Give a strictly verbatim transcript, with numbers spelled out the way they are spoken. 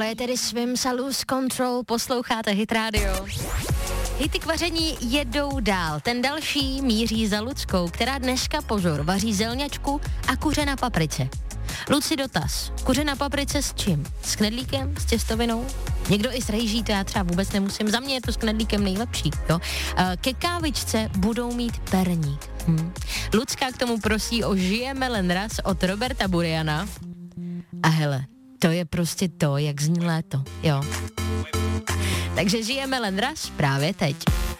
je tedy Swim Salus Control, posloucháte Hit Radio. Hity k vaření jedou dál. Ten další míří za Luckou, která dneska, pozor, vaří zelňačku a kuře na paprice. Luci, dotaz. Kuře na paprice s čím? S knedlíkem? S těstovinou? Někdo i s rejží, to já třeba vůbec nemusím. Za mě je to s knedlíkem nejlepší, jo. Ke kávičce budou mít perník. Hm. Lucka k tomu prosí o Žije Melen raz od Roberta Buriana. A hele, to je prostě to, jak zní léto, jo. Takže Žije Melen raz právě teď.